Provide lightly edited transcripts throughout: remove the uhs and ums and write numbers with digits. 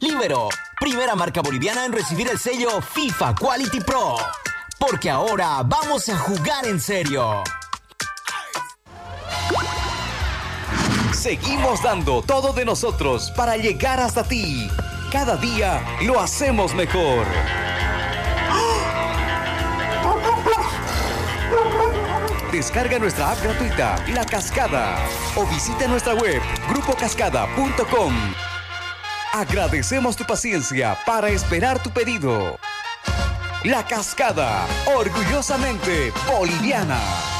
Libero, primera marca boliviana en recibir el sello FIFA Quality Pro. Porque ahora vamos a jugar en serio. Seguimos dando todo de nosotros para llegar hasta ti. Cada día lo hacemos mejor. Descarga nuestra app gratuita, La Cascada, o visita nuestra web, grupocascada.com. Agradecemos tu paciencia para esperar tu pedido. La Cascada, orgullosamente boliviana.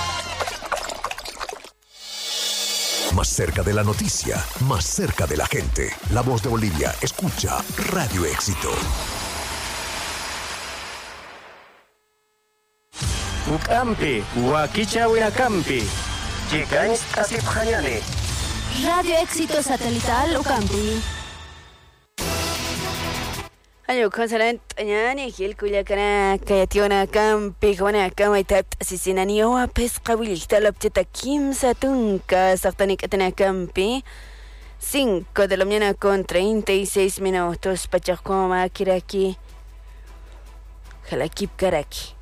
Más cerca de la noticia, más cerca de la gente. La Voz de Bolivia, escucha Radio Éxito. Ukampi, Huaquicha Huinacampi, Chicanis Asipjayane. Radio Éxito Satelital Ukampi. Ayo konsaran tanyani hil kulakana kayationa kampi kwana kama itat asisinani wa pesqa wilita lapteta kimsa tunka sartanik atana kampi 5 de la mañana con 36 minutos pachakoma kiraki Jalakip Karaki.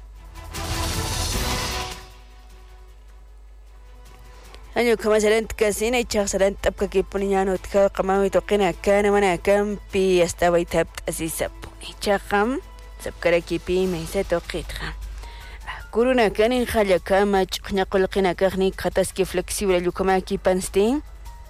Ayo kamasaran kasina ichaksaran tapka kipuniano tka kamawi tokina kana mana kampi hasta baitat asisap ichakam sapkarakipi meisa tokitra kuruna kanin khalakama chqnaqulqina kagni khataski flexible yukamaki panstin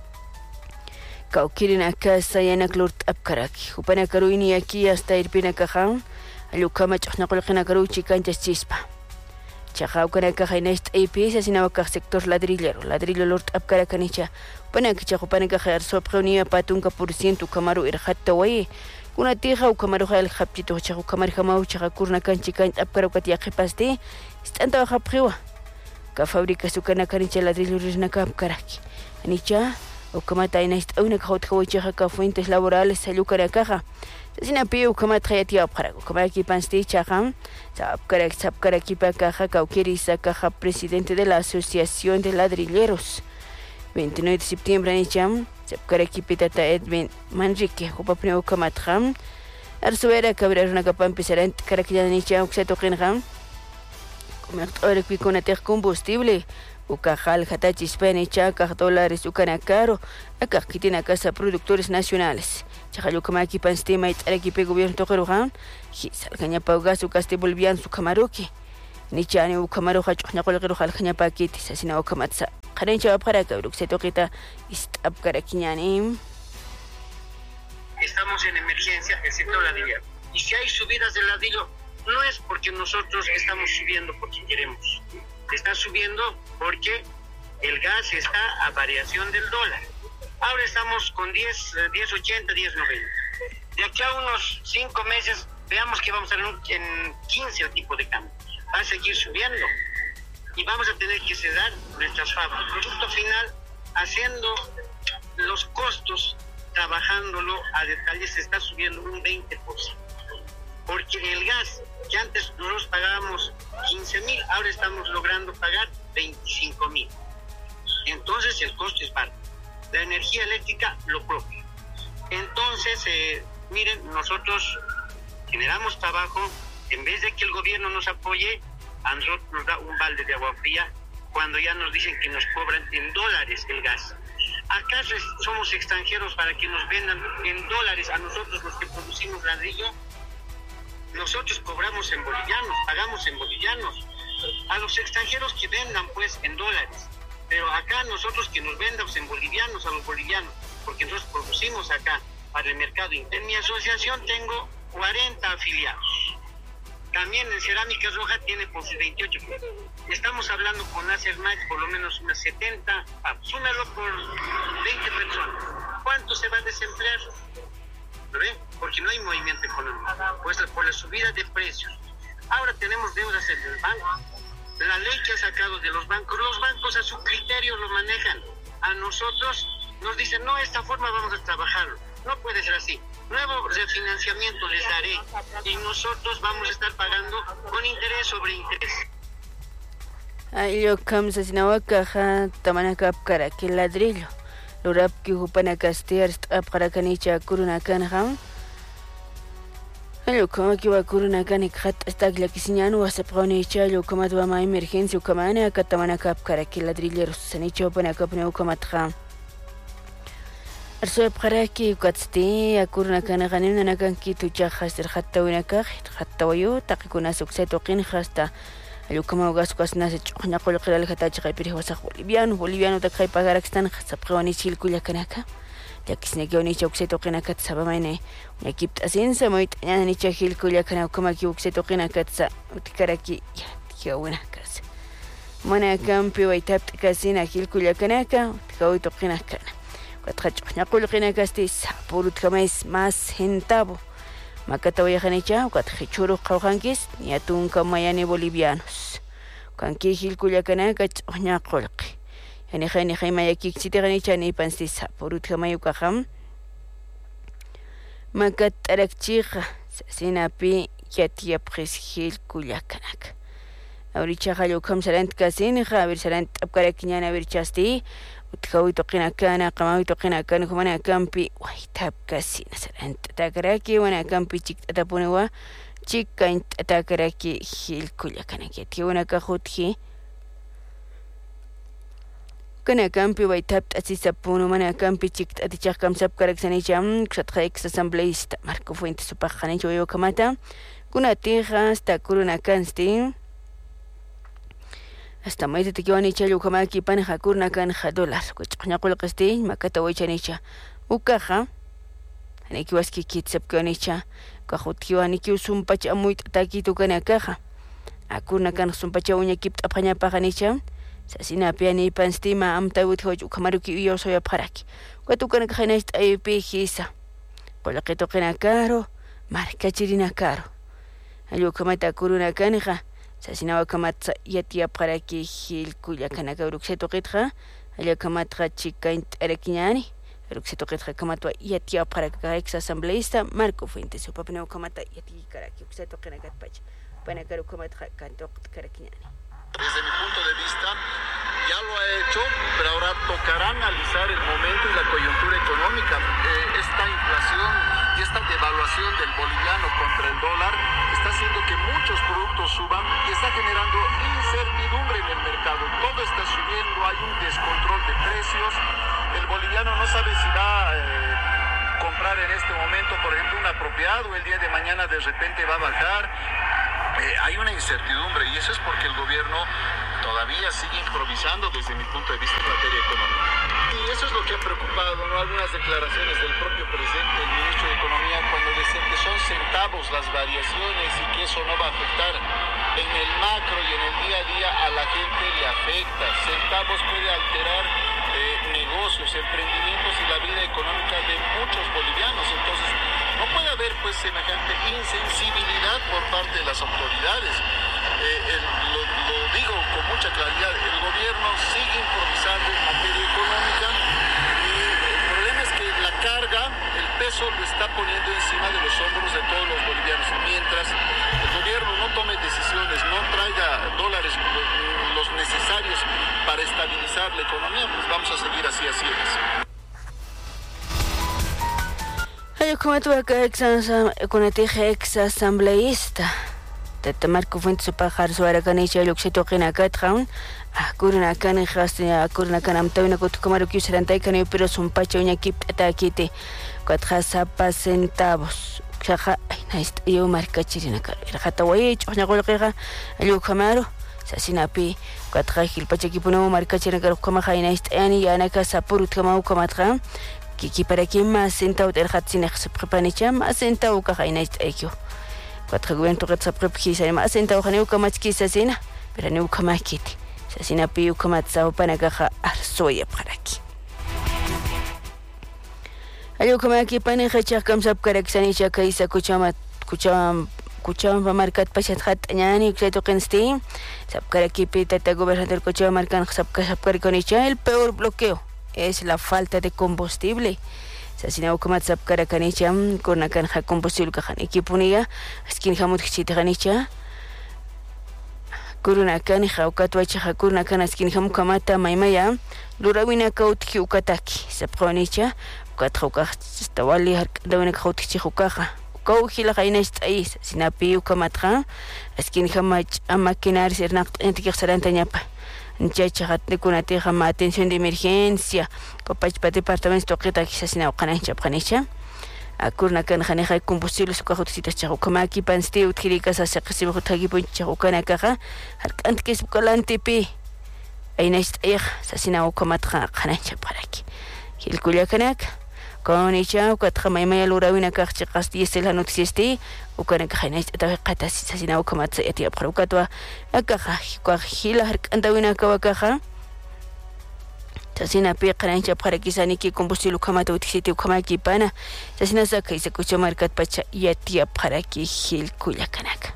kaukirina kasa yanaklurt apkaraki upana karuini aquí hasta irpina kajan alukama chqnaqulqina karuchi kanchas chispa Chajaucana cajainest APS asinawakaj sector ladrillo lord apkarakanicha panaki chajupanaga jar sopreunia patunka por ciento kamaru irhatta way kuna tija u kamaru hal khaptito chahu kamar hamau chakurna kanchi kan apkarakati yakipasti stanta khapqiwa ka fabrika sukana kanicha ladrillo rijnaka apkaraki anicha o kamata inest una khawtkhawai chaja fuentes laborales salukara caja Sina piu kama trayati apkara kama ki pansti chakam sapkara ki pa caja kaukiri caja presidente de la Asociación de Ladrilleros 29 de septiembre ni cham sapkara ki pitata Edwin Manrique kupa primo kama tram arsubera cabrera una capa empezarán karakilla ni cham xeto qinram como ahora que con ater combustible Ukajal hatachi Spani chaka $, ukana caro acá kitina casa productores nacionales Chajalukama panstima y arequipe gobierno toquerujan salcaña paugas ucaste bolivian su camaroque nichani ucamaro hachna colgero jalcaña paquitis asina ucamatza carencha para que se toqueta istap caraquiñani. Estamos en emergencia el sector ladrillo y si hay subidas del ladrillo no es porque nosotros estamos subiendo porque queremos, está subiendo porque el gas está a variación del dólar. Ahora estamos con 10.80, 10.90. De aquí a unos 5 meses, veamos que vamos a tener en 15 el tipo de cambio. Va a seguir subiendo. Y vamos a tener que cerrar nuestras fábricas. Producto final, haciendo los costos, trabajándolo a detalle, se está subiendo un 20%. Porque el gas, que antes nosotros pagábamos 15.000, ahora estamos logrando pagar 25.000. Entonces el costo es barato. La energía eléctrica lo propio. Entonces, miren, nosotros generamos trabajo, en vez de que el gobierno nos apoye, a nosotros nos da un balde de agua fría cuando ya nos dicen que nos cobran en dólares el gas. ¿Acaso somos extranjeros para que nos vendan en dólares a nosotros los que producimos ladrillo? Nosotros cobramos en bolivianos, pagamos en bolivianos. A los extranjeros que vendan pues en dólares. Pero acá nosotros que nos vendamos en bolivianos a los bolivianos, porque nosotros producimos acá para el mercado interno. En mi asociación tengo 40 afiliados. También en Cerámica Roja tiene por sus 28. Estamos hablando con Acermax por lo menos unas 70. Súmelo por 20 personas. ¿Cuánto se va a desemplear? ¿Lo ven? Porque no hay movimiento económico. Pues por la subida de precios. Ahora tenemos deudas en el banco. La ley que ha sacado de los bancos a su criterio lo manejan. A nosotros nos dicen, no, esta forma vamos a trabajarlo. No puede ser así. Nuevo refinanciamiento les daré y nosotros vamos a estar pagando con interés sobre interés. Ayo kamsa sinawaka ha tamanaka apkara que ladrillo. Lurap ki hupana kastiar apqarakanicha kurunakan ham. Como que va a ocurrir una canica hasta que la quisiñano va a ser pronicha yo como tu mamá emergencia o como ana catamana cap para que ladrilleros se han hecho para que pone como tra arso para que cuatste a ocurrir una cana ganen una canqui tu chajas del hatta una caj hatta yo taqi kuna suceso qin hasta yo como gas cos nas chona qol qilal hata chaqi piri wasa boliviano ta qai pagar extan hasta pronichil kuya kanaka ya que se ni choque toqina kat sabamane una kipt asin samoit ani chahil kulia kana kuma ki ukse toqina kat sa utikaraki ya buena casa mana campi wa tap kasina hil kulia kana ka kawi toqina kana katkhach naqul qina kasti sapurut kamais mas centavo makata wa khanicha katkhichuru qawhankis ni atun kamayani bolivianos kanki hil kulia kana ka naqulqi يعني خيمة يكيك تيغني تاني بانسي سابورو كما يوكاخم ما كتركتيغ سينا بي ياتي بريسكيل كوليا كناك أوريتشا خاليو كم سلانت كاسين خابر سلانت أبكارك نيانا أوريتشاستي وتكوي توقينا كانا قماوي توقينا كان كمانا كامبي ويتاب كاسين سلانت أتاكراكي وانا كامبي تيك أتابونوا تيك كاين أتاكراكي هيل كوليا كناك ياتي وانا كاخوتكي كنا كامبي ويتابت أسيسا بونو منا كامبي تشيكت أتيشاق كام ساب كاركساني جام كشت خايكس أسامبليست ماركو فوينت سوباخاني جويو كماتا كنا تيخا ستا كورونا كانستين hasta maite te kiwani chalu kama ki pan hakurna kan $1 kuchnya qul qistin makata waychanicha ukaha ani kiwaski kitsap kiwanicha ka khutkiwani ki usumpach amuit taki tu kana kaha akurna kan sumpacha unya kipt apanya paganicha sasina piani panstima amta wit hoju kamaruki yo soy aparaki kwatu kana khainast ay pihisa qul qito kana karo marka chirina karo alu kamata kuruna kanha sasina wakamatsa yatia para que hil kuya kana kaurukseto qitha alu kamatra chikaint arakiñani ruxeto qitha kamatwa yatia para que ex asambleísta Marco Fuentes su papá no kamata yati karaki ruxeto kana katpach pana karu kamatra kanto karakiñani. Desde mi punto de vista, ya lo ha hecho, pero ahora tocará analizar el momento y la coyuntura económica. Esta inflación y esta devaluación del boliviano contra el dólar está haciendo que muchos productos suban y está generando incertidumbre en el mercado. Todo está subiendo, hay un descontrol de precios. El boliviano no sabe si va a comprar en este momento, por ejemplo, una propiedad o el día de mañana de repente va a bajar. Hay una incertidumbre y eso es porque el gobierno todavía sigue improvisando desde mi punto de vista en materia económica. Y eso es lo que ha preocupado, ¿no? Algunas declaraciones del propio presidente, el ministro de Economía, cuando dicen que son centavos las variaciones y que eso no va a afectar en el macro y en el día a día, a la gente le afecta. Centavos puede alterar negocios, emprendimientos y la vida económica de muchos bolivianos. Entonces, no puede haber pues semejante insensibilidad por parte de las autoridades. Lo digo con mucha claridad, el gobierno sigue improvisando en materia económica y el problema es que la carga, el peso lo está poniendo encima de los hombros de todos los bolivianos. Mientras el gobierno no tome decisiones, no traiga dólares los necesarios para estabilizar la economía, pues vamos a seguir así a ciegas. Ayo como tu acá con el ex asambleísta te Marco Fuentes su pajar su araganicha lo que se toca en acá traun a curna can hasta a curna can amtawina con como lo que usaran tai can pero son pacha uña kip ataquite 4 centavos chaja ay nice yo marca chirina car hata way chona gol qega ayo kamaro sasinapi 4 hil pacha kipuno marca chirina car como hay nice ani ana ka sapurut como kamatra Kiki para que más centavo del hatsin se prepanicha más centavo que hay night equio. 4 gobierno que se prepara más centavo que no como que se cena, pero no como kiti. Se cena piu como tsao para caja arsoya para aquí. Algo como aquí para echar como se para que se nicha que isa kuchama para marcar pasat hat ñani que toquen steam. Se para que pita ta gobernador kuchama marcan se para que nicha el peor bloqueo. Es la falta de combustible. Sasina ukamat sab karakanicha con akan ha combustible kahan equipunia skin hamut chita ganicha Kurunakani Haukatwacha Kurunakana skin Hamkamata Maimaya Lurawina Kaut Hukataki Saponicha Kathoka Stawali Harkadawina Kautichi Hukaha Kau Hila Hainest Ais Sinapi Ukamatra Skin Hamach Amakinar Sernak Antikir Sarantanyapa Nchacha Hatnekunati Hama atención de emergencia Copach para departamento Toqueta Kisasina Kanancha Panicha Kurnakan Haneja combustible su cajotita chahukamaki panste utkirika sa sakasibo tagi ponchahukana kaja antes que calante pe ainast sasina ukamatra khanancha paraki hilkullakanak konicha ukatkhamaima lurawina kachchi qasti la noticieste ukanak khanast tawqata sasina ukamatsa yati aphrukatwa akaja hila harkandawina kawakaja Sasina pe krancha para kisani ki combustible kamata utisiti kamaki pana sasina saka isa kucha markat pacha yatia para ki hil kulakanak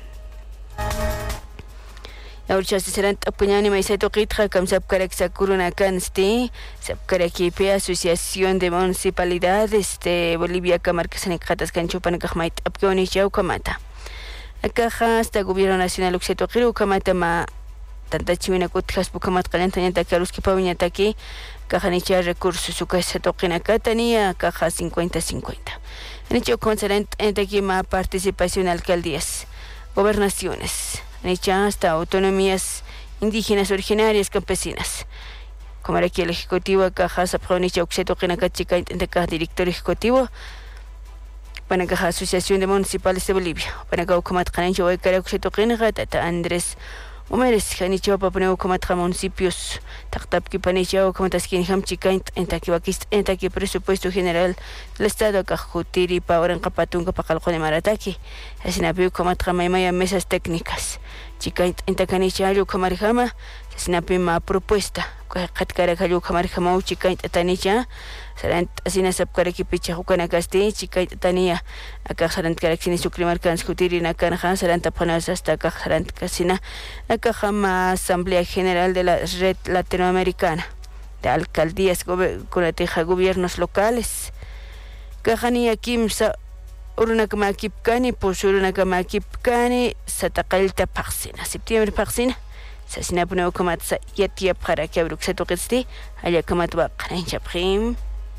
Yaurcha serán apuñani maiseto qitra kam sabkarak sakuruna kansti sabkaraki pe Asociación de Municipalidades de Bolivia kamarkasani qatas kanchupan kahmait apkoni chau kamata Akaja hasta gobierno nacional uxeto qiru kamata ma tanta chimina kutjas pukamat qalantanya karuski pawiñataki kajanicha recursos su casa toqina katania caja 50-50 en hecho concerent aquí más participación alcaldías gobernaciones en hecho hasta autonomías indígenas originarias campesinas como aquí el ejecutivo caja sapronicha uxe toqina kachica en caja director ejecutivo para caja Asociación de Municipales de Bolivia para caja comat canancho hoy cara uxe toqina tata Andrés Umeres Janicho Papaneo Comatra municipios Tactapki Panichao Comataskin Hamchica en Taquiwaquist en Taqui presupuesto general del Estado Cajutiri Paura en Capatunga Pacalco de Marataki Asinapiu Comatra Maimaya mesas técnicas Chica en Tacanichayo Camarjama Asinapima propuesta Catcaracayo Camarjama Chica en Tanicha Sarant Asina Sapcaraki Picha Jucanacasti Chica Tania Acá Sarant Caraxini Sucrimarcans Jutiri Nakanja Saranta Panas hasta acá Sarant Casina Acajama Asamblea General de la Red Latinoamericana de Alcaldías Conateja Gobiernos Locales Cajani Kimsa Urunacamakipcani pues Urunacamakipcani Satacalta Paxina Septiembre Paxina Sasina Puneo Comatsa Yatia para que Abruxetoquesti Haya Comatba Cananchaprim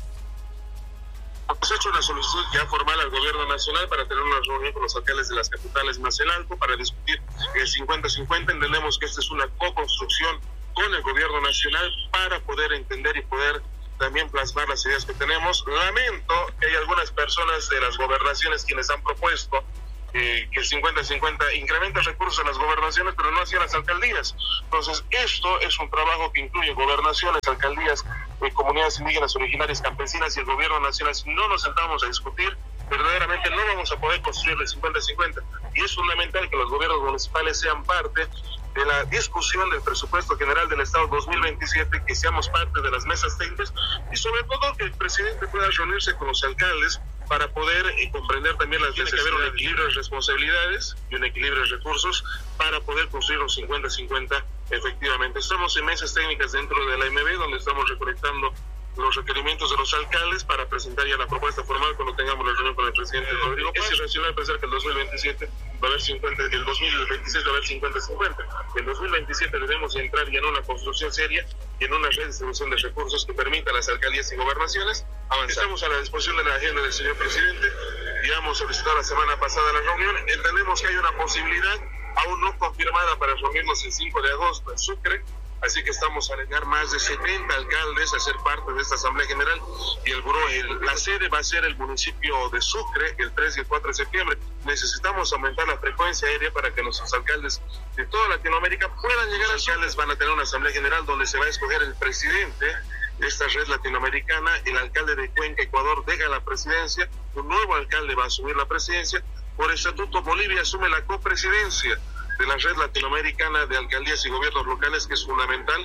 Hemos hecho una solicitud ya formal al gobierno nacional para tener una reunión con los alcaldes de las capitales más en alto para discutir el 50-50. Entendemos que esta es una co-construcción con el gobierno nacional para poder entender y poder también plasmar las ideas que tenemos. Lamento que hay algunas personas de las gobernaciones quienes han propuesto que el 50-50 incrementa recursos a las gobernaciones, pero no hacia las alcaldías. Entonces, esto es un trabajo que incluye gobernaciones, alcaldías, comunidades indígenas originarias, campesinas y el gobierno nacional. Si no nos sentamos a discutir, verdaderamente no vamos a poder construir el 50-50. Y es fundamental que los gobiernos municipales sean parte de la discusión del presupuesto general del Estado 2027, que seamos parte de las mesas técnicas y sobre todo que el presidente pueda reunirse con los alcaldes para poder comprender también las necesidades. Tiene que haber un equilibrio de responsabilidades y un equilibrio de recursos para poder construir un 50-50 efectivamente. Estamos en mesas técnicas dentro de la MB donde estamos recolectando los requerimientos de los alcaldes para presentar ya la propuesta formal cuando tengamos la reunión con el presidente Rodrigo Paz. Es irracional pensar que el 2027 va a haber 50, el 2026 va a haber 50-50. El 2027 debemos entrar ya en una construcción seria y en una redistribución de recursos que permita a las alcaldías y gobernaciones avanzar. Estamos a la disposición de la agenda del señor presidente. Ya hemos solicitado la semana pasada la reunión. Entendemos que hay una posibilidad aún no confirmada para reunirnos el 5 de agosto en Sucre. Así que estamos a alegar más de 70 alcaldes a ser parte de esta Asamblea General y la sede va a ser el municipio de Sucre el 3 y el 4 de septiembre. Necesitamos aumentar la frecuencia aérea para que nuestros alcaldes de toda Latinoamérica puedan llegar. Los alcaldes van a tener una Asamblea General donde se va a escoger el presidente de esta red latinoamericana. El alcalde de Cuenca, Ecuador, deja la presidencia. Un nuevo alcalde va a asumir la presidencia. Por estatuto, Bolivia asume la copresidencia de la red latinoamericana de alcaldías y gobiernos locales, que es fundamental.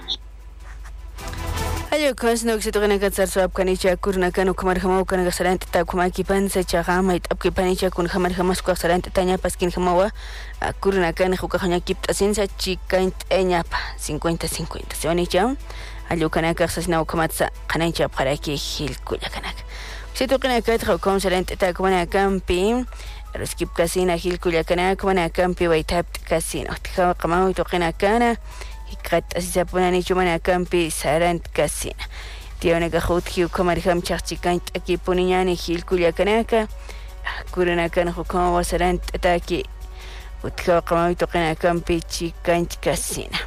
Ayo no que se toquen cansar su apcanicha kurnakan ukamar jamau kan gasarante ta kumaki panse chagama it apkipanicha kun jamar jamas ku gasarante taña paskin jamawa kurnakan jukajanya kipt asensa chica eñapa 50-50 se vanicha ayo kanaka sasna ukamatsa kanancha para que hil kula kanak se toquen acá con sarante ta kumana campi Skip Casina Gil Culiacana Kumana Campi Waitap Casino Tika Kamau Tokena Kana Hikat Asisapuna Nichumana Campi Sarant Casina Tiona Gahutki Kamarham Chachikant Aki Puniani Gil Culiacanaka Kuranakan Hukama Sarant Ataki Utka Kamau Tokena Campi Chikant Casina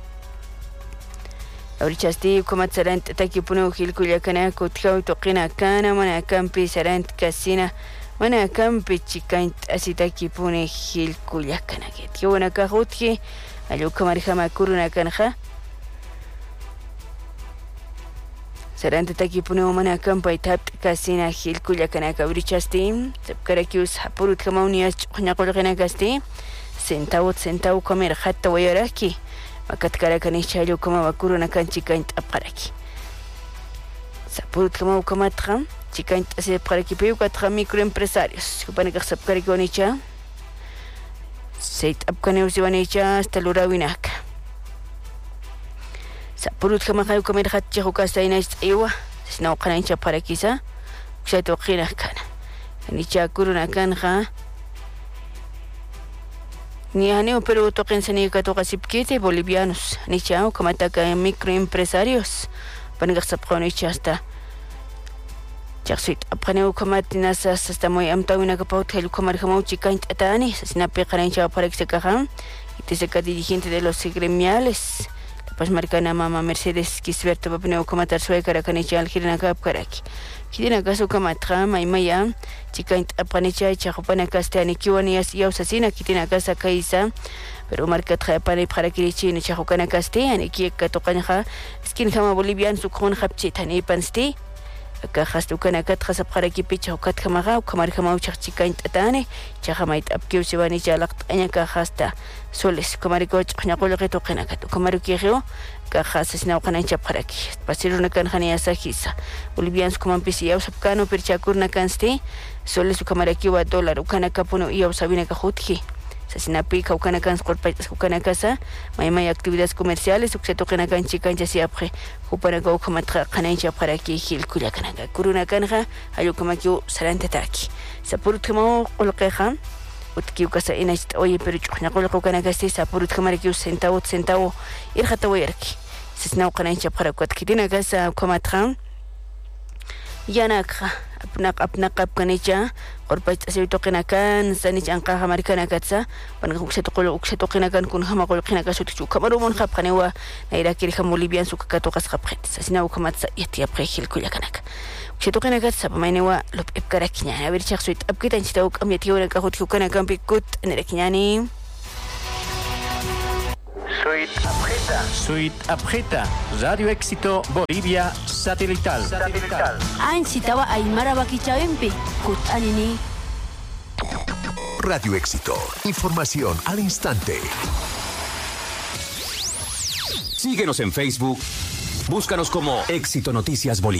Aurichasti Kumatsarant Ataki Punu Gil Culiacanaka Utka Tokena Kana Mana Campi Sarant Casina Mana campi chikaint asitaki pune Gil Culiacanaket. Yo wana kahutki aluka marihama kuruna kanja. Sarante taki pune mana campa itap kasina Gil Culiacanaka brichasti. Sepkarakius hapurut kama unias chuknakolgena gasti. Centavo comer hatta wayaraki. Makatkarakani chalu kama wakuruna kanchikaint aparaki. Sapurut kama ukamatram. Chikaint así para que pego 4 microempresarios que van a sacar con ella se apcaneo se van a echar hasta lura winaka sapurut kama kayo comer hatcha hukasta ina iwa sina ukanancha para kisa se toqina kana anicha kuruna kanja ni aneo pero toquen sani ka toqa sipkite bolivianos anicha kama taka microempresarios van a sacar con ella hasta Jaxit apkaneu kamatinas hasta muy amtawina kapaut helu kamarhamau chikaint atani sinape qarancha para que se cajan y te seca dirigente de los gremiales la pas marcana mama Mercedes Kisberto papneu kamatar suay karakanicha algirina kapkaraki kidina kaso kamatra maimaya chikaint apkanicha chaqopana kastani kiwanias yausasina kidina kasa kaisa pero marca trapane para que chine chaqokana kastani kiyekatoqanja skin kama bolivian sukon khapchitani pansti Kajas ukana katras para que picha ukat kamaga kamar kamau chachikaint atane chajamait apkiu sibani jalaq anya kajasta soles kamariko chaqnaqol qeto qenakatu kamarukijo kajas sina ukanancha para que pasiruna kan khania sajisa bolivians kuman pisi yaw sapkano perchakurna kansti soles ukamaraki wa dollar ukana kapuno yaw sabina kajutki Sasinapi Kaukanakan Skorpanakasa, Maimay actividades comerciales, Uxetokanakan Chicancha Siapre, Hupanako Kamatra Kanancha para que Gil Culiacanaka, Kurunakanja, Ayukamakio Sarantetaki. Sapurutamo Olkeja, Utkiukasa Inast Oye Peruchnakolko Kanakasti, Sapurutkamarkiu centavo, Irhatawerki. Sisnau Kanancha para Quatkitina Gasa Kamatran. Yanaka apnak kanicha qorpach asay toqinakan sanich anqa hamarikana katsa pan uksetoqinakan kun hamakol qinaka sutu kamarumon khapqanewa nairakir ham bolivian sukakato qasqapqet sasina ukamatsa yati apqehil kullakanaka uksetoqinakat sapamainewa lop epkaraknya a ver chaqsuit apkitanchita ukamyatiwa kahutqukana kampikut nerekñani Suite Apreta, Radio Éxito Bolivia Satelital. Ansitawa Aymara Bakichaempi, Kut Anini. Radio Éxito, información al instante. Síguenos en Facebook, búscanos como Éxito Noticias Bolivia.